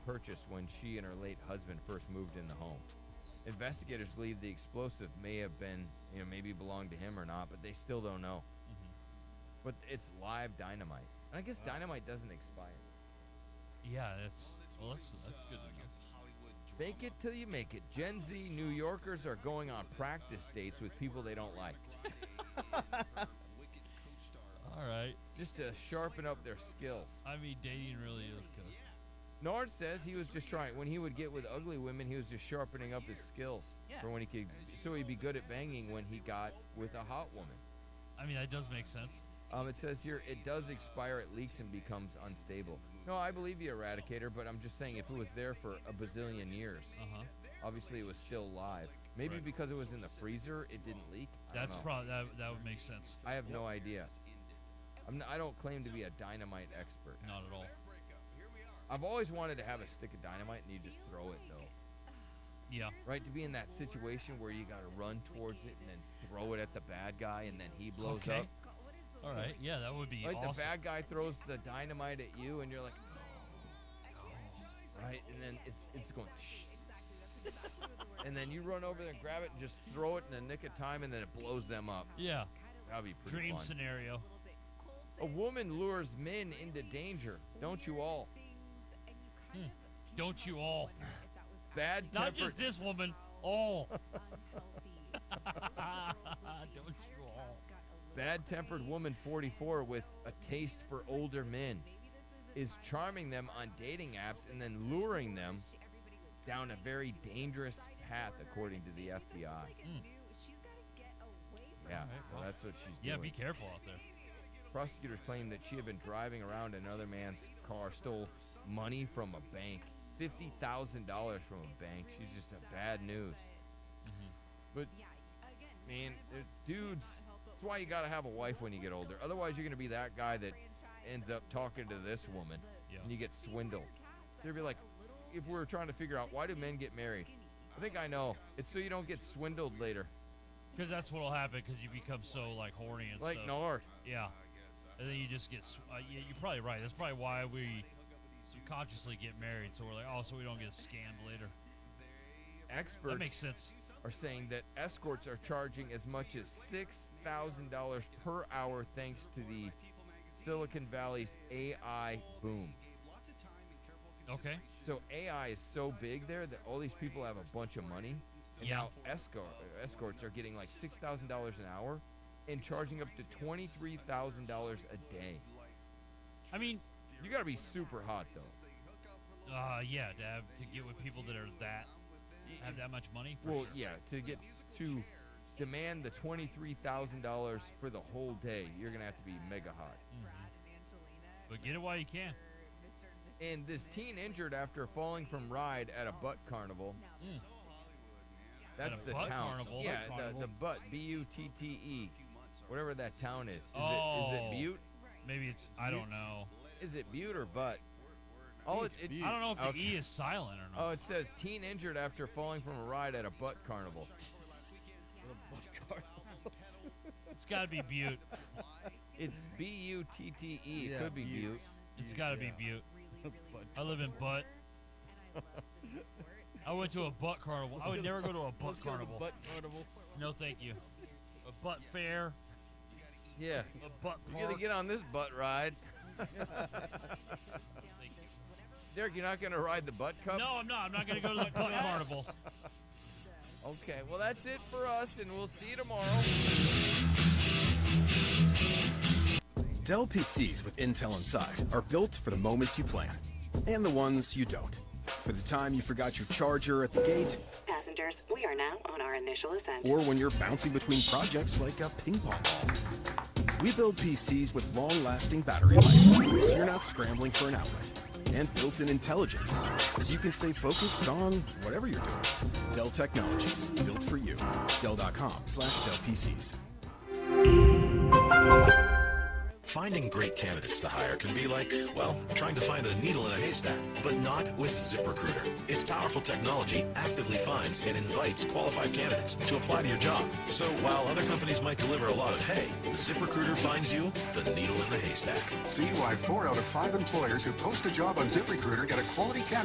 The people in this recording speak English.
purchased when she and her late husband first moved in the home. Investigators believe the explosive may have been, maybe belonged to him or not, but they still don't know. Mm-hmm. But it's live dynamite. And I guess dynamite doesn't expire. Yeah, that's good to know. Fake it till you make it. Gen Z New Yorkers are going on practice dates with people they don't like. All right. Just to sharpen up their skills. I mean, dating really is good. Nard says he was just trying. When he would get with ugly women, he was just sharpening up his skills for when he could, so he'd be good at banging when he got with a hot woman. I mean, that does make sense. It says here, it does expire, it leaks and becomes unstable. No, I believe you, Eradicator, but I'm just saying if it was there for a bazillion years, obviously it was still live. Maybe because it was in the freezer, it didn't leak. That's probably that would make sense. I have no idea. I don't claim to be a dynamite expert. Not at all. I've always wanted to have a stick of dynamite and you just throw it, though. Yeah. Right, to be in that situation where you got to run towards it and then throw it at the bad guy and then he blows up. All right, yeah, that would be awesome. The bad guy throws the dynamite at you and you're like, right, and then it's going, and then you run over there and grab it and just throw it in the nick of time and then it blows them up. Yeah. That'd be pretty Dream fun. scenario. A woman lures men into danger. Don't you all? Don't you all? Bad Not tempered. just this woman, all. Don't you all? Bad-tempered woman 44 with a taste for older men is charming them on dating apps and then luring them down a very dangerous path, according to the FBI. Yeah, so that's what she's doing. Yeah, be careful out there. Prosecutors claim that she had been driving around another man's car, stole money from a bank, $50,000 from a bank. She's just a bad news. But, man, dudes, that's why you got to have a wife when you get older. Otherwise, you're going to be that guy that ends up talking to this woman, and you get swindled. They'd be like, if we were trying to figure out why do men get married, I think I know. It's so you don't get swindled later. Because that's what'll happen. Because you become so horny and like stuff. Nard. Yeah, and then you just get. Yeah, you're probably right. That's probably why we subconsciously get married. So we're like, so we don't get scammed later. Experts that makes sense. Are saying that escorts are charging as much as $6,000 per hour thanks to the Silicon Valley's AI boom. Okay. So AI is so big there that all these people have a bunch of money, and now escorts are getting like $6,000 an hour and charging up to $23,000 a day. I mean, you got to be super hot though. Yeah, to get with people that are have that much money. To demand the $23,000 for the whole day, you're gonna have to be mega hot. But get it while you can. And this teen injured after falling from ride at a butt carnival. That's the butt town. Carnival? Yeah, Carnival? the butt, B-U-T-T-E, whatever that town is. Is it Butte? Maybe it's. I don't know. Is it Butte or Butt? I don't know if the E is silent or not. Oh, it says teen injured after falling from a ride at a butt carnival. It's got to be Butte. It's B-U-T-T-E. It could be Butte. It's got to be Butte. I live in Butt. I went to a butt carnival. I would never go to a butt carnival. Butt carnival. No, thank you. A butt fair. Yeah. A butt You park. gotta get on this butt ride. Derek, you're not gonna ride the butt cups? No, I'm not. I'm not gonna go to the butt carnival. Okay, well that's it for us, and we'll see you tomorrow. Dell PCs with Intel inside are built for the moments you plan, and the ones you don't. For the time you forgot your charger at the gate, Passengers, we are now on our initial ascent. or when you're bouncing between projects like a ping pong ball. We build PCs with long-lasting battery life, so you're not scrambling for an outlet. And built-in intelligence, so you can stay focused on whatever you're doing. Dell Technologies, built for you. Dell.com/DellPCs. Finding great candidates to hire can be like, well, trying to find a needle in a haystack, but not with ZipRecruiter. Its powerful technology actively finds and invites qualified candidates to apply to your job. So while other companies might deliver a lot of hay, ZipRecruiter finds you the needle in the haystack. See why 4 out of 5 employers who post a job on ZipRecruiter get a quality candidate